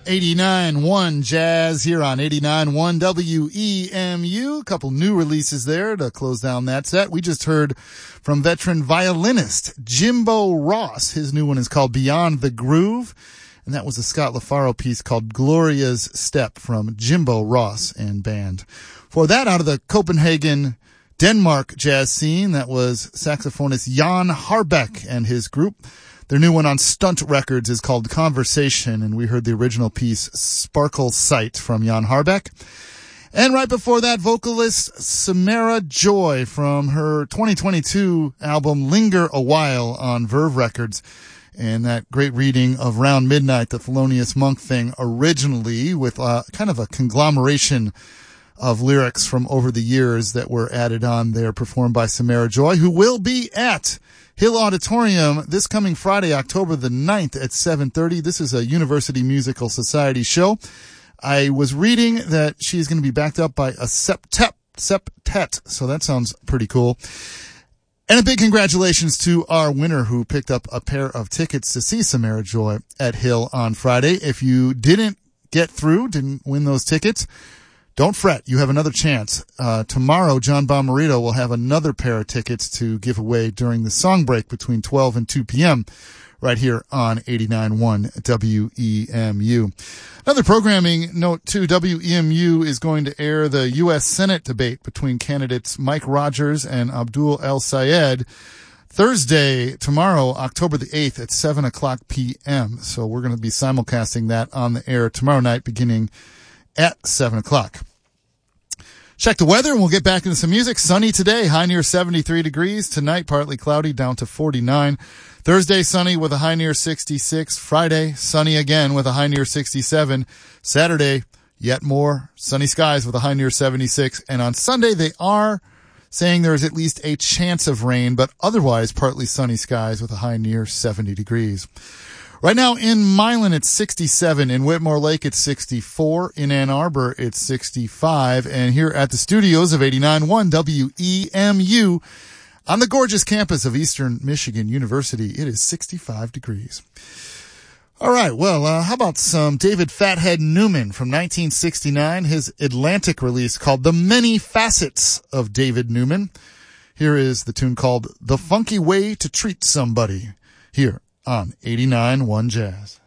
89.1 Jazz here on 89.1 WEMU. A couple new releases there to close down that set. We just heard from veteran violinist Jimbo Ross. His new one is called Beyond the Groove. And that was a Scott LaFaro piece called Gloria's Step from Jimbo Ross and band. For that, out of the Copenhagen, Denmark jazz scene, that was saxophonist Jan Harbeck and his group. Their new one on Stunt Records is called Conversation, and we heard the original piece, Sparkle Sight, from Jan Harbeck. And right before that, vocalist Samara Joy from her 2022 album Linger a While on Verve Records. And that great reading of Round Midnight, the Thelonious Monk thing, originally with kind of a conglomeration of lyrics from over the years that were added on there, performed by Samara Joy, who will be at Hill Auditorium this coming Friday, October the 9th at 7:30. This is a University Musical Society show. I was reading that she's going to be backed up by a septet, so that sounds pretty cool. And a big congratulations to our winner who picked up a pair of tickets to see Samara Joy at Hill on Friday. If you didn't get through, didn't win those tickets, don't fret. You have another chance. Tomorrow, John Bomarito will have another pair of tickets to give away during the song break between 12 and 2 p.m. right here on 89.1 WEMU. Another programming note, too. WEMU is going to air the U.S. Senate debate between candidates Mike Rogers and Abdul El-Sayed Thursday, tomorrow, October the 8th at 7 o'clock p.m. So we're going to be simulcasting that on the air tomorrow night beginning at 7 o'clock. Check the weather and we'll get back into some music. Sunny today, high near 73 degrees. Tonight, partly cloudy, down to 49. Thursday, sunny with a high near 66. Friday, sunny again with a high near 67. Saturday, yet more sunny skies with a high near 76. And on Sunday, they are saying there is at least a chance of rain, but otherwise partly sunny skies with a high near 70 degrees. Right now in Milan, it's 67. In Whitmore Lake, it's 64. In Ann Arbor, it's 65. And here at the studios of 89.1 WEMU, on the gorgeous campus of Eastern Michigan University, it is 65 degrees. All right, well, how about some David Fathead Newman from 1969, his Atlantic release called The Many Facets of David Newman. Here is the tune called The Funky Way to Treat Somebody, here on 89.1 Jazz.